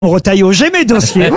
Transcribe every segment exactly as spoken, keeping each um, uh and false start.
Rotaillot, j'ai mes dossiers.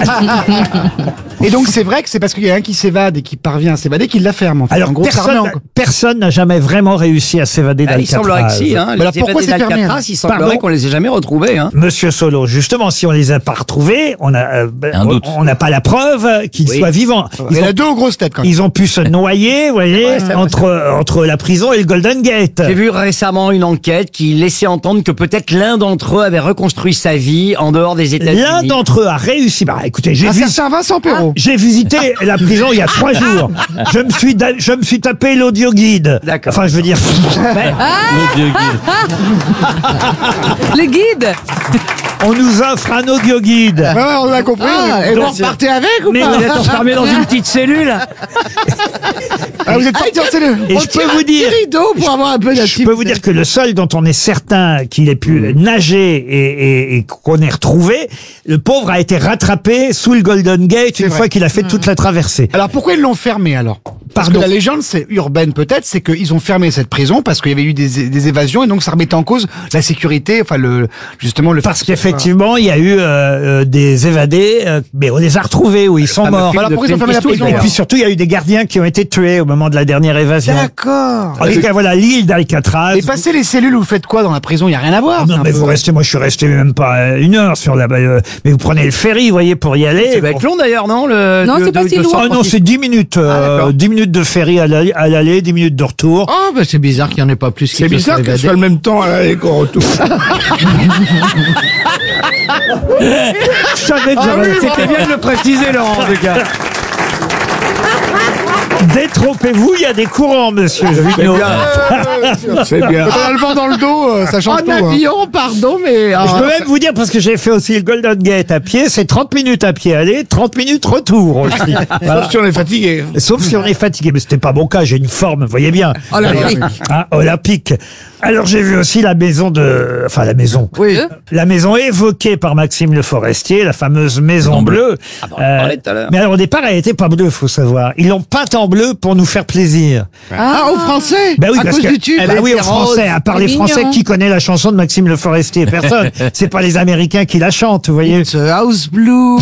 Et donc c'est vrai que c'est parce qu'il y a un qui s'évade et qui parvient à s'évader qu'il la ferme. En fait. Alors en gros, ça personne, remet en- personne n'a jamais vraiment réussi à s'évader Ah, il d'Alcatraz. semblerait que si, hein. Les alors, pourquoi évadés c'est fermé, d'Alcatraz, alors il semblerait Pardon qu'on les ait jamais retrouvés, hein. Monsieur Solo, justement, si on les a pas retrouvés, on a, euh, ben, Un on- doute. on n'a pas la preuve qu'ils Oui. soient vivants. Il Ils y en ont, a deux aux grosses têtes quand même. ils ont pu se noyer, vous voyez, vrai, c'est vrai, entre entre la prison et le Golden Gate. J'ai vu récemment une enquête qui laissait entendre que peut-être l'un d'entre eux avait reconstruit sa vie en dehors des États-Unis. L'un d'entre eux a réussi. Bah, écoutez, j'ai Un vu. certain Vincent Perrault. J'ai visité la prison il y a trois jours. Je me suis, da- je me suis tapé l'audio guide. D'accord. Enfin, je veux dire. Mais Mon Dieu, Guy. Les guides. on nous offre un audio guide. Ouais, ouais, on l'a compris. Ah, et vous donc, repartez avec ou mais- pas Vous êtes enfermé dans une petite cellule. ah, Vous êtes parti en cellule. Et je peux vous dire. rideau pour avoir un peu Je peux vous dire que le seul dont on est certain qu'il ait pu nager et, et- et qu'on ait retrouvé, le pauvre a été rattrapé sous le Golden Gate une vrai. fois qu'il a fait toute la traversée. Alors pourquoi ils l'ont fermé alors? Parce Pardon. que la légende, c'est urbaine peut-être, c'est qu'ils ont fermé cette prison parce qu'il y avait eu des, des évasions et donc ça remettait en cause la sécurité, enfin le justement le. Parce qu'effectivement, il y a eu euh, euh, des évadés, euh, mais on les a retrouvés où ils sont Ah, morts. film Alors de pourquoi ils ont Clint fermé la Eastwood, prison Et d'ailleurs. puis surtout, il y a eu des gardiens qui ont été tués au moment de la dernière évasion. D'accord. En tout cas, voilà l'île d'Alcatraz. Et passer les cellules, vous faites quoi dans la prison? Il y a rien à voir. Ah non, c'est un mais peu- vous restez, moi je suis resté même pas euh, une heure sur la, euh, mais vous prenez le ferry, vous voyez, pour y aller. Ça va être long d'ailleurs, non le, Non, de- c'est pas de- si de loin. San Ah non, Francisco. c'est dix minutes, euh, Ah, d'accord. dix minutes de ferry à l'aller, à l'aller, dix minutes de retour. Oh, bah c'est bizarre qu'il n'y en ait pas plus. C'est bizarre que ce soit le même temps à l'aller qu'au retour. Je savais que Ah j'aurais- C'était bien de le préciser, Laurent, en tout cas. Détrompez-vous, il y a des courants, monsieur Junio. C'est bien. Quand on a le vent dans le dos, euh, ça change En tout. hein. avion, pardon, mais... Je euh, peux même vous dire, parce que j'ai fait aussi le Golden Gate à pied, c'est trente minutes à pied aller, trente minutes retour aussi. Voilà. Sauf si on est fatigué. Sauf si on est fatigué, mais c'était pas mon cas, j'ai une forme, vous voyez bien. Oh là là. Hein, olympique. Alors j'ai vu aussi la maison de... Enfin, la maison. Oui. La maison évoquée par Maxime Le Forestier, la fameuse maison Maison bleue. Ah bah, on en parlait tout à l'heure. Mais alors au départ, elle était pas bleue, faut savoir. Ils l'ont peinte en bleu pour nous faire plaisir. Ah, aux Français Ben oui, à parce cause que, du tube. bah oui, aux Français, à part C'est les mignon. Français, qui connaît la chanson de Maxime Le Forestier? Personne. C'est pas les Américains qui la chantent, vous voyez. It's a house blue.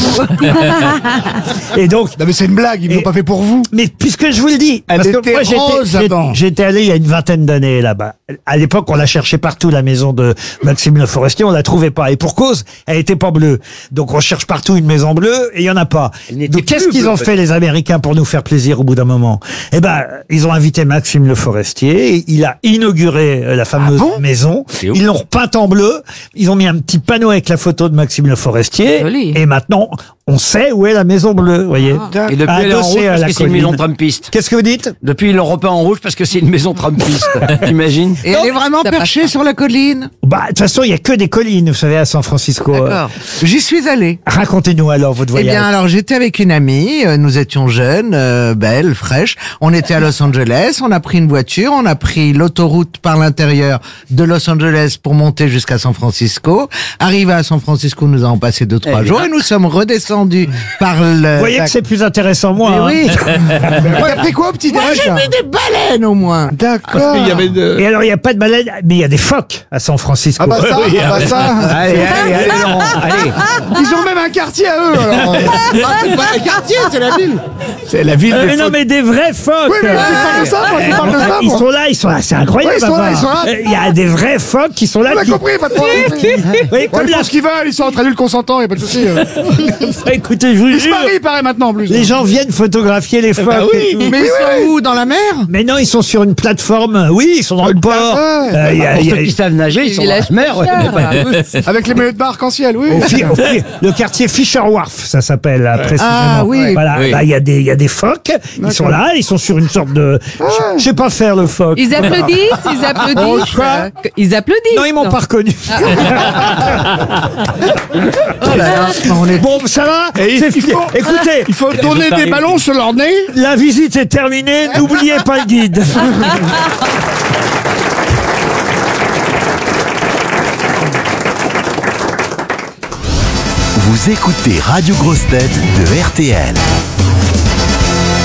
Et donc, Non mais c'est une blague, ils Et- l'ont pas fait pour vous. mais puisque je vous le dis, Elle parce que était moi j'étais- rose j'étais avant. j'étais allé il y a une vingtaine d'années là-bas. À l'époque, on la cherchait partout, la maison de Maxime Le Forestier, on la trouvait pas. Et pour cause, elle était pas bleue. Donc on cherche partout une maison bleue et il y en a pas. Elle n'était Donc qu'est-ce plus qu'ils bleue, ont fait les Américains pour nous faire plaisir au bout d'un moment? Eh ben, ils ont invité Maxime Le Forestier, et il a inauguré euh, la fameuse bon maison. C'est ouf. Ils l'ont repeinte en bleu. Ils ont mis un petit panneau avec la photo de Maxime Le Forestier. Joli. Et maintenant, on sait où est la maison bleue, vous voyez. Et depuis, elle est en Adossée rouge à parce la que c'est une colline. maison trumpiste. Qu'est-ce que vous dites? Depuis, ils l'ont repeint en rouge parce que c'est une maison trumpiste. T'imagines? Et elle est vraiment Ça passe perchée pas. sur la colline. Bah, de toute façon, il y a que des collines, vous savez, à San Francisco. D'accord. J'y suis allé. Racontez-nous alors votre Eh voyage. bien, alors j'étais avec une amie, euh, nous étions jeunes, euh, belles, fraîches. On était à Los Angeles, on a pris une voiture, on a pris l'autoroute par l'intérieur de Los Angeles pour monter jusqu'à San Francisco. Arrivé à San Francisco, nous avons passé deux, trois Eh jours bien. et nous sommes redescendus par le... Vous voyez que c'est plus intéressant, moi. Mais hein. oui. T'as pris quoi au petit Moi, déj j'ai mis des baleines au moins. D'accord. Parce qu'il y avait de... Et alors, il n'y a pas de baleines, mais il y a des phoques à San Francisco. Ah bah ça, Oui, ah bah ça. Allez, allez, allez, Laurent, allez. Ils ont même un quartier à eux alors. Ah, c'est pas un quartier, c'est la ville. C'est la ville Euh, des non, phoques. mais des vrais phoques. Oui mais tu parles de ça, moi je parle de ça. Ils moi. sont là, ils sont là, c'est incroyable. Oui, ils sont là, papa. ils sont là. Euh, Il y a des vrais phoques qui sont là. On a qui- compris, pas de problème. Oui, Ouais, comme ils la... font ce qu'ils veulent, ils sont entre adultes consentants, y a pas de souci. euh. Écoutez, je vous Ils se jure, marient, il paraît maintenant en plus. les gens viennent photographier les phoques. bah oui. et tout. Mais ils sont où? Dans la mer? Mais non, ils sont sur une plateforme. Oui, ils sont dans le port. ouais. Euh, il y a- Pour il y a- ceux qui savent nager, ils sont dans la Village mer. ouais. Fisher. Avec les maillots de bar arc-en-ciel, oui. Au fi- au fi- le quartier Fisher Wharf, ça s'appelle là, précisément. Ah, oui. Voilà, Oui. bah, il y a des, il y a des phoques. Ils sont là, ils sont sur une sorte de. Je- Je sais pas faire le phoque. Ils applaudissent, ils applaudissent. Oh, quoi euh, Ils applaudissent. Non, ils m'ont pas reconnu. On est... Bon, ça va. Et il- C'est il fi- faut- Écoutez, Il faut tourner des ballons sur leur nez. la visite est terminée. N'oubliez pas le guide. Vous écoutez Radio Grosse Tête de R T L.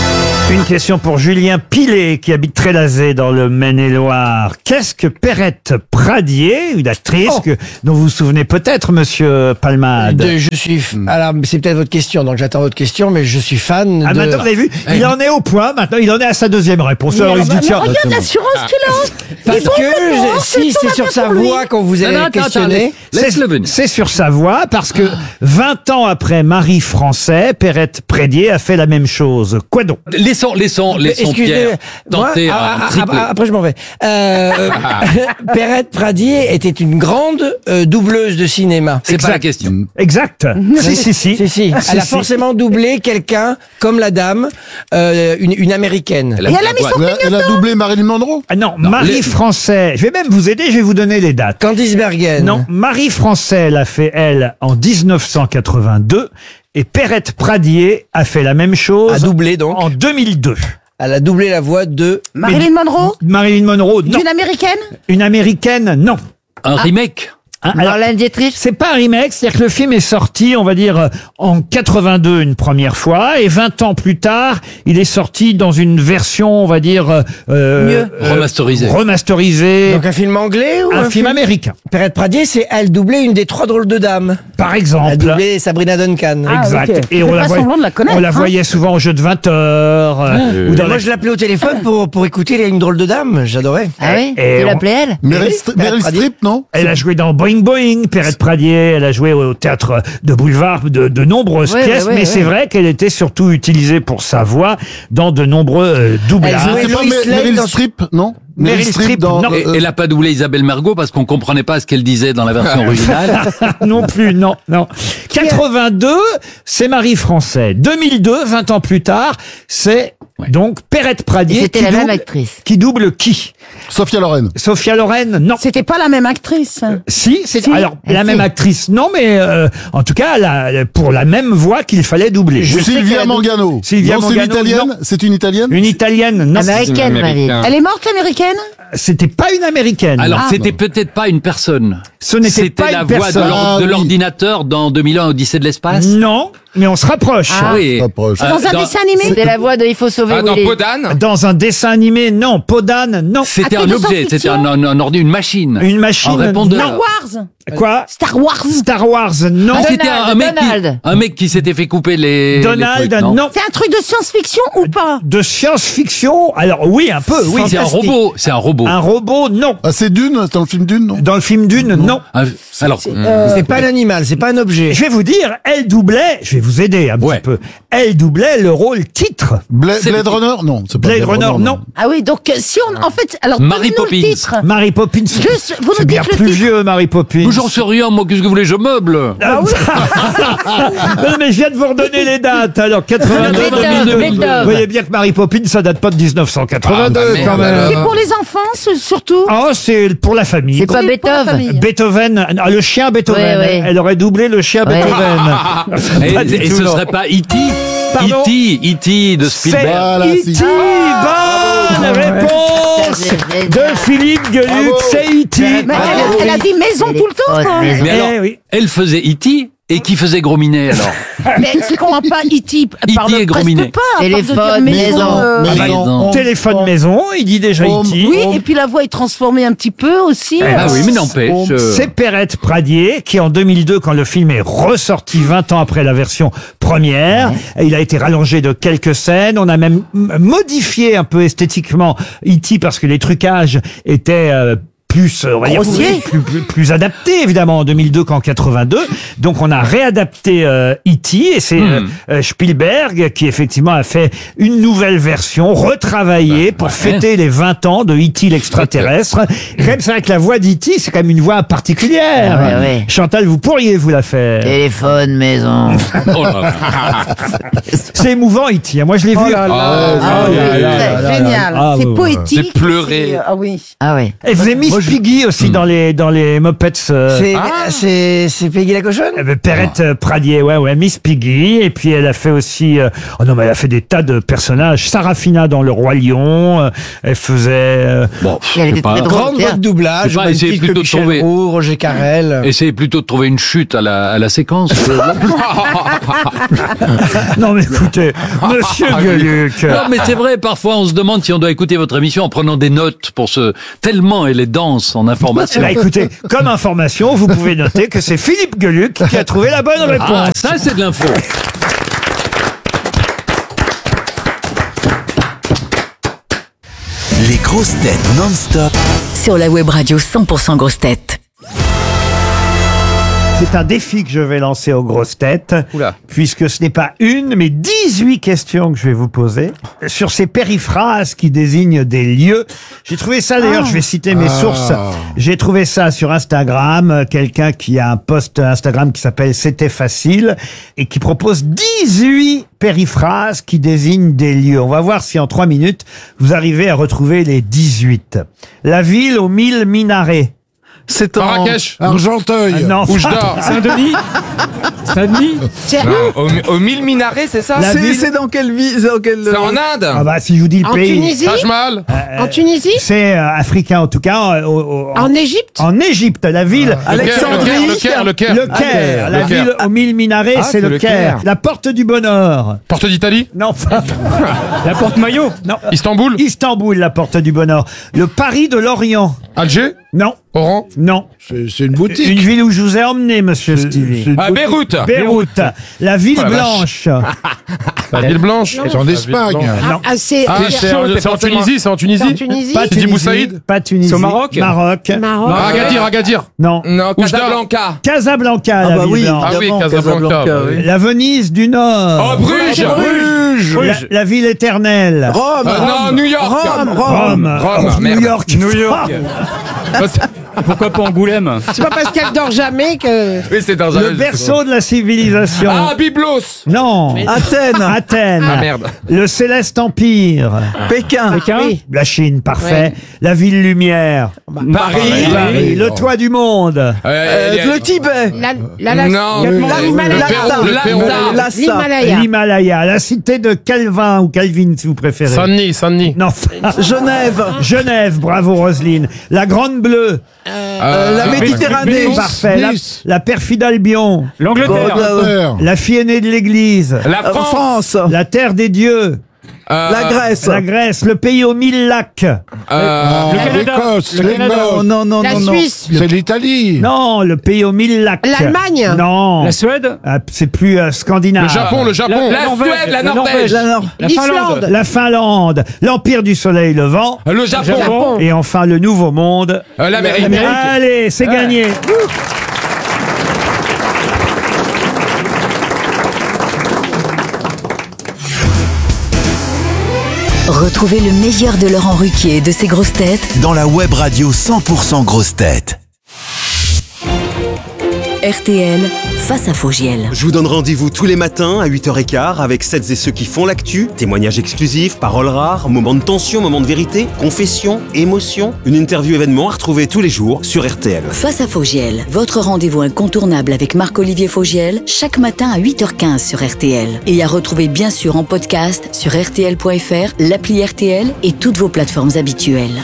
Une question pour Julien Pilet, qui habite Trélazé dans le Maine-et-Loire. Qu'est-ce que Perrette Pradier, une actrice Oh. que, dont vous vous souvenez peut-être, monsieur Palmade? De- je suis. f- Alors, c'est peut-être votre question, donc j'attends votre question, mais je suis fan Ah, de. maintenant, vous avez vu, il en est au point, maintenant, il en est à sa deuxième réponse. Alors, il se dit, tiens, Regarde l'assurance qu'il a. Parce Ils vont que maintenant, je- si tout c'est va sur bien sa pour lui. voix qu'on vous Non, non, allez attends, questionner. C'est- Laisse-le venir. C'est sur sa voix parce que vingt ans après Marie Français, Perrette Pradier a fait la même chose. Quoi donc? Laissons, laissons, laissons Excusez, Pierre moi, tenter ah, un ah, triplé. ah, après je m'en vais. Euh, Perrette Pradier était une grande euh, doubleuse de cinéma. C'est pas la Exact. question. Exact. Si, si, si. Si, si. Si, Elle a si. forcément doublé quelqu'un comme la dame, euh, une, une américaine. Elle a Et mis elle a la mis voix. son Elle a, elle a doublé Marilyn Monroe. Ah non, Non, Marie les- Français. Je vais même vous aider, je vais vous donner les dates. Candice Bergen. Non, Marie Français l'a fait, elle, en dix-neuf cent quatre-vingt-deux. Et Perrette Pradier a fait la même chose A doublé donc. en deux mille deux. Elle a doublé la voix de. Marilyn Monroe, Marilyn Monroe, non. d'une américaine. Une américaine, non. Un remake. Hein, alors, Marlène Dietrich. c'est pas un remake, c'est-à-dire que le film est sorti, on va dire, euh, en quatre-vingt-deux une première fois, et vingt ans plus tard, il est sorti dans une version, on va dire, euh, Mieux. euh, Remasterisé. remasterisé, Donc un film anglais ou un, film américain, Perrette Pradier, c'est elle doublait une des trois drôles de dames. par Elle a exemple. doublé Sabrina Duncan. Ah, Exact. ok. Et Je on fais la, pas voyait, semblant de la connaître, on la hein. voyait souvent au jeu de vingt heures. euh, ou dans Moi, la- je l'appelais au téléphone pour, pour écouter les- une drôle de dame. J'adorais. Ah oui. Et Tu on- l'appelais elle. Meryl, oui, Stri- Perrette Meryl Pradier. Streep, non? Elle a joué dans Boing Boing, Perrette Pradier, elle a joué au théâtre de boulevard de, de nombreuses Ouais, pièces, ouais, ouais, mais ouais. c'est vrai qu'elle était surtout utilisée pour sa voix dans de nombreux euh, Elle doublages. jouait- C'est pas Lois Mer- Lane Meryl dans- Streep, non? Meryl Streep, non. Et- euh, Elle a pas doublé Isabelle Mergo parce qu'on comprenait pas ce qu'elle disait dans la version originale. Non plus, non, non. quatre-vingt-deux, c'est Marie Français. deux mille deux, vingt ans plus tard, c'est Ouais. donc Perrette Pradier C'était qui, la même double, actrice. qui double qui? Sophia Loren. Sophia Loren, non. C'était pas la même actrice. Si, c'est Si. alors la Si. même actrice, non, mais euh, en tout cas, la- pour la même voix qu'il fallait doubler. Je sais qu'elle Sylvia a Mangano. Sylvia non, c'est une Mangano, italienne. non. C'est une italienne. Une italienne, non. Américaine, Marie. Elle est morte, l'américaine. C'était pas une américaine. Alors, c'était peut-être pas une personne. Ce n'était C'était pas la une voix de personne. l'or- Ah, de oui. l'ordinateur dans deux mille un Odyssée de l'espace. Non, mais on se rapproche. Ah. Oui. Pas proche. Euh, Dans un dessin animé. C'était la voix de Il faut sauver Ah, dans Willy. Podane. Dans un dessin animé, non. Podane, non. C'était Ah, un de objet, science-fiction. c'était un, un, un ordi, une machine. Une machine, Un répondeur. non. Star Wars. Quoi? Star Wars. Star Wars, non. Ah, c'était un, un mec qui, Donald. un mec qui s'était fait couper les. les Donald, trucs, non. C'est un truc de science-fiction ou pas? De science-fiction, alors oui, un peu, oui. C'est un Fantastique. robot, c'est un robot. Un robot, non. Ah, c'est Dune, c'est dans le film Dune, non? Dans le film Dune, non. Un- alors, C'est pas un animal, c'est pas un objet. Je vais vous dire, elle doublait, je vais vous aider un Ouais. petit peu, elle doublait le rôle titre. Bla- C'est- Blade Runner, non. C'est pas Blade Runner, non. Ah oui, donc euh, si on, en fait, alors Mary donnez-nous le Poppins. titre. Mary Poppins. Juste, vous nous C'est bien dites le plus titre. vieux, Mary Poppins. mais j'en sais rien, moi, qu'est-ce que vous voulez, je meuble. Ah, non, mais je viens de vous redonner les dates. Alors, quatre-vingt-deux, Beethoven, deux mille deux. Beethoven. Vous voyez bien que Mary Poppins, ça date pas de dix-neuf cent quatre-vingt-deux, Ah, bah, quand merde, même. C'est pour les enfants, ce- surtout. Oh, c'est pour la famille. C'est pas Pour- Beethoven. pour la famille. Beethoven, ah, le chien Beethoven. Ouais, ouais. Elle aurait doublé le chien Ouais. Beethoven. Et, Pas du et tout, ce non. serait pas E T Pardon E T E T de C'est Spielberg. Voilà, E si. T Bonne réponse Ça, c'est génial. de Philippe Gueluc. Bravo. C'est E T Mais elle, elle a dit maison tout le temps, quoi. Mais alors, Eh oui. elle faisait E T et qui faisait Gros Minet alors? Mais tu comprends pas, E T parle est gros minet. presque pas. à part de dire Téléphone, maison. euh, maison. Ah bah, Maison. téléphone maison, il dit déjà Home. E T Oui, et puis la voix est transformée un petit peu aussi. Ah euh, oui, mais n'empêche. euh, C'est Perrette Pradier qui, en deux mille deux, quand le film est ressorti vingt ans après la version première, il a été rallongé de quelques scènes. On a même m- modifié un peu esthétiquement E T parce que les trucages étaient euh, plus, euh, on va dire, Grossier. plus, plus, plus adaptés évidemment en deux mille deux qu'en quatre-vingt-deux. Donc on a réadapté euh, E T et c'est euh, euh, Spielberg qui effectivement a fait une nouvelle version retravaillée pour ouais. fêter les vingt ans de E T l'extraterrestre. Et quand même, c'est vrai que la voix d'E T, c'est quand même une voix particulière. Ah ouais, ouais. Chantal, vous pourriez vous la faire. Téléphone, maison. oh là là. C'est émouvant E T. Moi je l'ai vu. Ah, Ah, là, oui, là, là, là, c'est là, génial. Ah, c'est ouais, ouais. poétique. J'ai pleuré. c'est- Ah oui. Ah ouais. Elle faisait Miss Moi, Miss Piggy aussi dans les dans les Muppets. euh, C'est c'est c'est Peggy la cochonne. euh, Perrette euh, Pradier, ouais, ouais, Miss Piggy. Et puis elle a fait aussi, euh, oh non, mais elle a fait des tas de personnages. Sarafina dans Le Roi Lion. euh, elle faisait. euh, Bon, Elle je sais était pas. très drôle. Grande voix de doublage. Je sais pas, au même essayez titre que plutôt de Michel trouver. Roux, Roger Carrel. Essayez plutôt de trouver une chute à la, à la séquence. Non, mais écoutez, Monsieur Gueluc. Non, mais c'est vrai, parfois on se demande si on doit écouter votre émission en prenant des notes pour ce... Tellement elle est dense en information. Bah écoutez, comme information, vous pouvez noter que c'est Philippe Gueluc qui a trouvé la bonne réponse. Ah, ça c'est de l'info. Les grosses têtes non-stop. Sur la web radio cent pour cent grosses têtes. C'est un défi que je vais lancer aux grosses têtes, Oula. puisque ce n'est pas une, mais dix-huit questions que je vais vous poser sur ces périphrases qui désignent des lieux. J'ai trouvé ça, d'ailleurs, je vais citer mes sources. J'ai trouvé ça sur Instagram, euh, quelqu'un qui a un post Instagram qui s'appelle C'était facile et qui propose dix-huit périphrases qui désignent des lieux. On va voir si en trois minutes, vous arrivez à retrouver les dix-huit. La ville aux mille minarets. C'est en... Marrakech. Argenteuil. Ah, non. Oujda. Saint-Denis Saint-Denis Au, au mille minarets, c'est ça? La ville- dans quelle ville dans quelle... C'est en Inde. Ah bah si je vous dis le En pays. Tunisie Taj Mahal. En Tunisie C'est euh, africain en tout cas. euh, au- au- En Égypte En Égypte, la ville. Le Caire, le Caire, le Caire, le Caire. Le Caire, la Le Caire. ville aux mille minarets, Ah, c'est c'est le le Caire. Caire. La porte du bonheur. Porte d'Italie. Non, pas- La porte maillot non. Istanbul. Istanbul, la porte du bonheur. Le Paris de l'Orient. Alger. Non, Oran. non. C'est c'est une boutique. Une ville où je vous ai emmené, monsieur Stevie. C'est une Ah, boutique. Beyrouth. Beyrouth. La ville Oh la vache. blanche. La ville blanche. C'est en Espagne. Non. Ah, c'est Ah, c'est en, c'est en Tunisie, c'est en c'est en Tunisie. Tunisie Pas Sidi Tunisie. Boussaïd. Pas Tunisie. C'est au Maroc Maroc. Maroc. Agadir, Agadir. Non. Non, Mm. Casablanca. Casablanca, la ville blanche. Ah oui, Casablanca. oui. La Venise du Nord. Oh, Bruges. Bruges. La, la ville éternelle. Rome, Euh, non, New York. Rome, Rome. Rome. Rome, Oh, New merde. York. New York. Pourquoi pas Angoulême C'est pas parce qu'elle dort jamais que. Oui, c'est dans Le berceau de la civilisation. Ah, Byblos. Non. Athènes, Athènes. Ah, merde. Le céleste empire. Pékin, Pékin Oui. La Chine, parfait. La ville lumière. Paris Paris. Le toit du monde. Euh, Euh, le Tibet, La, la, la, Non, la- le- l'Himalaya. le Pérou, le Pérou. Lhasa, L'Himalaya. L'Himalaya. La cité de Calvin ou Calvin, si vous préférez. Saint-Denis, Saint-Denis. Non. Genève, Genève, bravo Roselyne. La Grande Bleue. euh, la Méditerranée, Parfait. La, Nice. la perfide Albion. L'Angleterre Terre. La fille aînée de l'église. La euh, France. France, La terre des dieux. Euh, la Grèce. La Grèce. Le pays aux mille lacs. euh, Ah, Le Canada. l'Écosse. Le Canada. l'Écosse. Non, non, La non, non. Suisse. C'est l'Italie. Non, le pays aux mille lacs. L'Allemagne. Non. La Suède Ah, c'est plus euh, scandinave. Le Japon, le Japon. La Norvège La Norvège La Nor- La L'Islande. Finlande La Finlande. L'Empire du Soleil Levant. Euh, Le Japon. Japon. Et enfin le Nouveau Monde. Euh, L'Amérique. Allez, c'est gagné. Retrouvez le meilleur de Laurent Ruquier et de ses grosses têtes Dans la web radio cent pour cent grosses têtes. R T L face à Fogiel. Je vous donne rendez-vous tous les matins à huit heures quinze avec celles et ceux qui font l'actu, témoignages exclusifs, paroles rares, moments de tension, moments de vérité, confessions, émotions, une interview événement à retrouver tous les jours sur R T L. Face à Fogiel, votre rendez-vous incontournable avec Marc-Olivier Fogiel, chaque matin à huit heures quinze sur R T L. Et à retrouver bien sûr en podcast sur R T L point F R, l'appli R T L et toutes vos plateformes habituelles.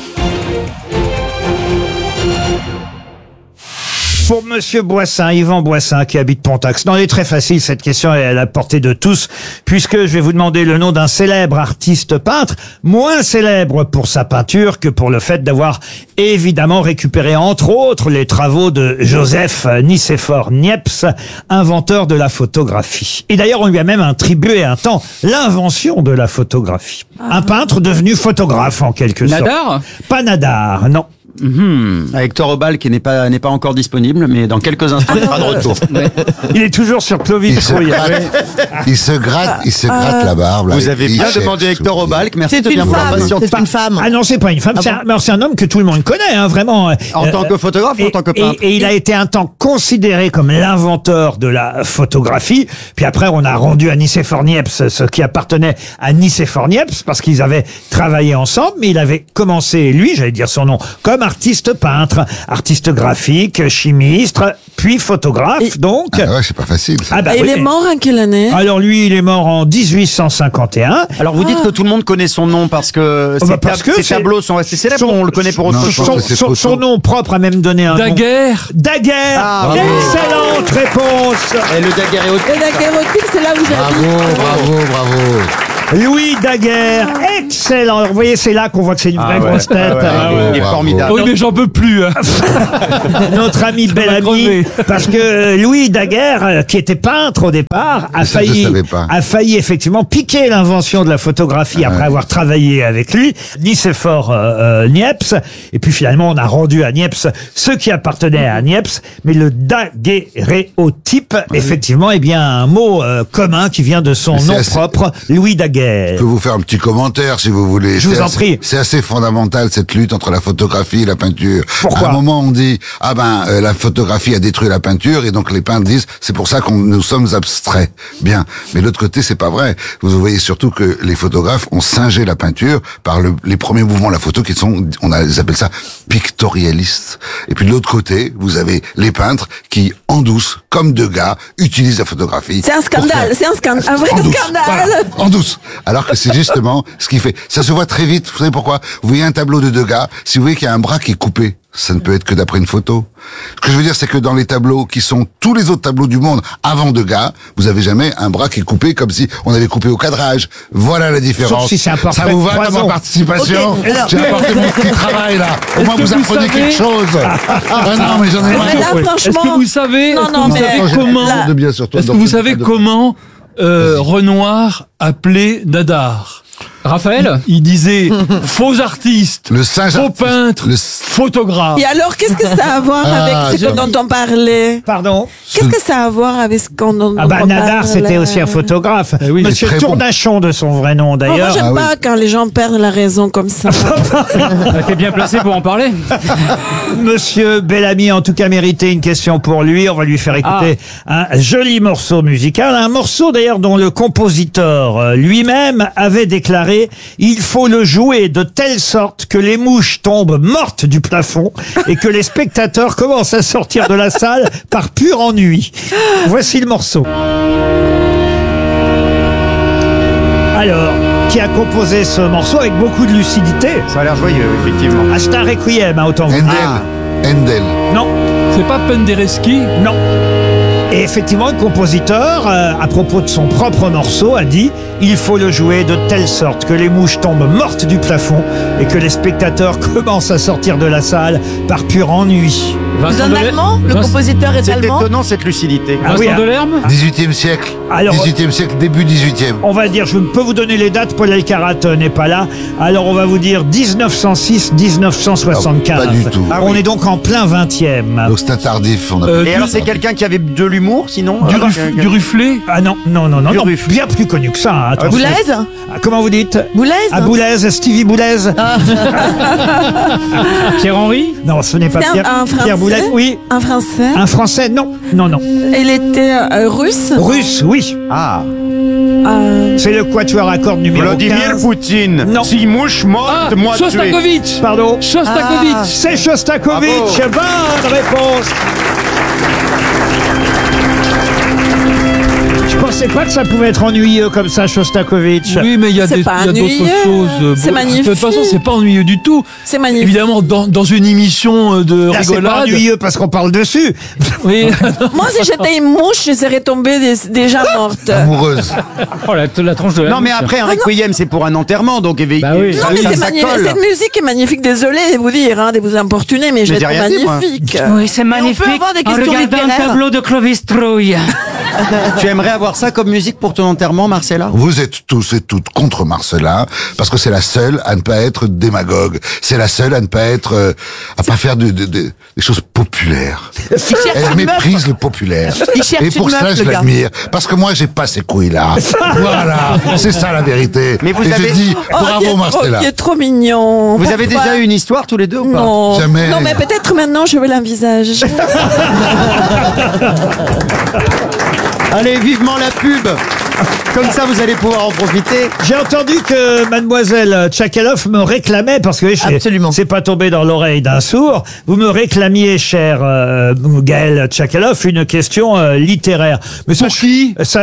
Pour Monsieur Boissin, Yvan Boissin, qui habite Pontax. Non, elle est très facile, cette question, et à la portée de tous, puisque je vais vous demander le nom d'un célèbre artiste peintre, moins célèbre pour sa peinture que pour le fait d'avoir évidemment récupéré, entre autres, les travaux de Joseph Nicéphore Niepce, inventeur de la photographie. Et d'ailleurs, on lui a même attribué un temps l'invention de la photographie. Un peintre devenu photographe, en quelque sorte. Nadar. Pas Nadar, non. Mmh. Hector Obal qui n'est pas n'est pas encore disponible, mais dans quelques instants il sera de retour. Il est toujours sur Clovis Il se Brouillard. gratte, il se gratte, il se gratte la barbe. là. Vous avez Il bien cherche demandé Hector sous- Obal, merci C'est de bien une vouloir femme. patienter. C'est une femme. Ah non, c'est pas une femme, Ah c'est bon un, mais c'est un homme que tout le monde connaît, hein, vraiment. En tant que photographe ou en et, tant que et- peintre et il a été un temps considéré comme l'inventeur de la photographie. Puis après, on a rendu à Nicéphore Niepce ce qui appartenait à Nicéphore Niepce parce qu'ils avaient travaillé ensemble. Mais il avait commencé, lui, j'allais dire son nom, comme artiste peintre, artiste graphique, chimiste, puis photographe, donc. Ah ouais, c'est pas facile. ça. Ah bah Et il oui. est mort en quelle année? Alors lui, il est mort en dix-huit cent cinquante et un. Alors vous dites que tout le monde connaît son nom parce que Oh ses, bah parce tab- que ses c'est- tableaux sont assez célèbres, son- on le connaît pour autre Non, chose. je pense Son, que c'est son- photo. son nom propre a même donné un nom. Daguerre. Daguerre. Ah, Excellente réponse. Et le daguerréotype. Et la guerre c'est là où j'habite. Bravo, bravo, bravo. Louis Daguerre. Excellent. Alors, vous voyez, c'est là qu'on voit que c'est une vraie Ah ouais, grosse tête. ah ouais, Bravo, il est bravo. formidable. Oui, mais j'en peux plus. hein. Notre ami bel ami, crevé. parce que Louis Daguerre, euh, qui était peintre au départ, a Mais ça, je failli, savais pas. a failli effectivement piquer l'invention de la photographie après avoir travaillé avec lui, Nicéphore euh, euh, Niepce. Et puis finalement, on a rendu à Niepce ce qui appartenait à Niepce, mais le daguerréotype, effectivement, est bien un mot euh, commun qui vient de son Mais c'est nom assez- propre, Louis Je Daguerre. peux vous faire un petit commentaire si vous voulez. Je vous C'est en assez- prie. C'est assez fondamental cette lutte entre la photographie et la peinture. Pourquoi À un moment on dit ah ben euh, la photographie a détruit la peinture et donc les peintres disent c'est pour ça qu'on nous sommes abstraits. Bien, mais de l'autre côté c'est pas vrai. Vous voyez surtout que les photographes ont singé la peinture par le- les premiers mouvements de la photo qui sont on a, ils appellent ça pictorialistes. Et puis de l'autre côté vous avez les peintres qui en douce comme Degas utilisent la photographie. C'est un pour scandale, faire- c'est un scandale, un vrai en douce, scandale. voilà, en douce. Alors que c'est justement ce qui fait. Ça se voit très vite. Vous savez pourquoi? Vous voyez un tableau de Degas. Si vous voyez qu'il y a un bras qui est coupé, ça ne peut être que d'après une photo. Ce que je veux dire, c'est que dans les tableaux qui sont tous les autres tableaux du monde avant Degas, vous avez jamais un bras qui est coupé comme si on avait coupé au cadrage. Voilà la différence. Sauf si c'est un portrait ça vous de va dans Poison. ma participation? Ok, alors- J'ai apporté mon petit travail là. Au moins que vous vous apprenez savez- quelque chose. Ah non, mais j'en ai Mais marre. là, franchement. Est-ce que vous savez, Non, est-ce que non, vous mais savez Attends, j'ai comment, quelque chose de bien sur toi, est-ce que donc vous c'est savez pas de- comment euh, Renoir appelait Nadar? Raphaël Il disait faux artiste, Le singe faux artiste. peintre, Le- photographe. Et alors, qu'est-ce que ça a à voir Ah, avec ce je- dont on parlait? Pardon. Qu'est-ce que ça a à voir avec ce qu'on dont Ah bah on Nadar, parlait? c'était aussi un photographe. Eh oui, il est Monsieur très bon. Tournachon de son vrai nom Oh, moi, d'ailleurs. j'aime Ah oui. pas quand les gens perdent la raison comme ça. T'es bien placé pour en parler. Monsieur Bellamy, en tout cas, méritait une question pour lui. On va lui faire écouter un joli morceau musical. Un morceau d'ailleurs dont le compositeur euh, lui-même avait déclaré « Il faut le jouer de telle sorte que les mouches tombent mortes du plafond et que les spectateurs commencent à sortir de la salle par pur ennui. » Voici le morceau. Alors, qui a composé ce morceau avec beaucoup de lucidité? Ça a l'air joyeux, effectivement. Ah, c'est un requiem, hein, autant vous dire. Handel. Handel. Non. C'est pas Penderecki? Non. Et effectivement, le compositeur, euh, à propos de son propre morceau, a dit « Il faut le jouer de telle sorte que les mouches tombent mortes du plafond et que les spectateurs commencent à sortir de la salle par pur ennui. » C'est un allemand? Le compositeur est C'est allemand? étonnant cette lucidité. Ah oui, Vincent Delerme? dix-huitième siècle. Alors- dix-huitième siècle, début dix-huitième. on va dire, je peux vous donner les dates, Paul Elkarat euh, n'est pas là, alors on va vous dire dix-neuf cent six dix-neuf cent soixante-quinze. Ah, pas du tout. Ah, on est donc en plein vingtième. Donc c'est un tardif. On a Euh, Et alors c'est quelqu'un qui avait de l'humour, sinon Du, euh, ruf- que- du Rufflet? Ah non, non, non, non, Du non, Ruff. bien plus connu que ça. hein, attention. Boulez? Ah, comment vous dites? Boulez? Ah, Boulez, Stevie Boulez. Pierre-Henri? Non, ce n'est pas C'est un- Pierre, un Français? Pierre Boulez. Oui. Un Français? Un Français? Non, non, non. Il était euh, russe? Russe, oui. Ah. Euh, C'est le quatuor à cordes numéro Vladimir quinze. Poutine. Non. Si mouche morte, Ah, moi tué. Shostakovich! Pardon? Shostakovich! Ah. C'est Shostakovich. Bonne réponse. Je pensais pas que ça pouvait être ennuyeux comme ça, Shostakovich. Oui, mais il y a C'est des- pas il y a d'autres ennuyeux. choses. euh, C'est beau- magnifique. De toute façon, c'est pas ennuyeux du tout. C'est magnifique. Évidemment, dans, dans une émission euh, de Là, c'est pas rigolade. ennuyeux parce qu'on parle dessus. Oui. Moi, si j'étais une mouche, je serais tombée des- déjà morte. amoureuse. Oh, la, la tronche de la Non mais mouche. après un requiem c'est pour un enterrement donc évi- Bah oui. ça, Non, mais ça, c'est ça magnifique. colle. Cette musique est magnifique. Désolé de vous dire, hein, de vous importuner, mais je Mais la j'ai trouve rien dit, moi. magnifique. Oui, c'est magnifique. on peut avoir des en questions regardant un littéraires. tableau de Clovis Trouille. Tu aimerais avoir ça comme musique pour ton enterrement, Marcella? Vous êtes tous et toutes contre Marcella parce que c'est la seule à ne pas être démagogue. C'est la seule à ne pas être, euh, à pas faire de, de- de- des choses populaires. Elle méprise le populaire. Il cherche Et pour une ça, meuf, je le gars. l'admire. Parce que moi, j'ai pas ces couilles-là. Voilà. C'est ça la vérité. Mais vous et avez- je dis, Oh, il est bravo trop- Marcella. il est trop mignon. Vous avez Pourquoi? déjà eu une histoire tous les deux ou pas? Non. Jamais. Non, mais peut-être maintenant, je vais l'envisage. Allez, vivement la pub. Comme ça, vous allez pouvoir en profiter. J'ai entendu que mademoiselle Tchakaloff me réclamait, parce que je- c'est pas tombé dans l'oreille d'un sourd, vous me réclamiez, cher euh, Gaël Tchakaloff, une question euh, littéraire. Mais ça, qui ça...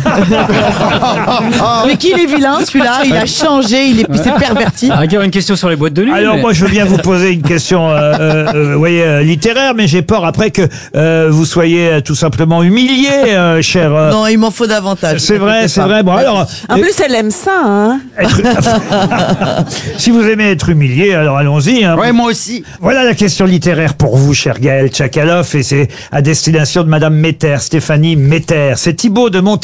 Mais qu'il est vilain, celui-là. Il a changé, il est, il s'est perverti. Ah, il y a une question sur les boîtes de nuit. Alors mais- moi je veux bien vous poser une question euh, euh, euh, vous voyez, euh, littéraire, mais j'ai peur après que euh, vous soyez euh, tout simplement humilié, euh, cher... euh, Non, il m'en faut davantage. C'est vrai, c'est vrai. Bon, alors, En euh, plus, elle aime ça, hein. être- si vous aimez être humilié, alors allons-y. Hein. Ouais, moi aussi. Voilà la question littéraire pour vous, cher Gaël Tchakaloff, et c'est à destination de Madame Metter, Stéphanie Metter. C'est Thibaut de Montélimar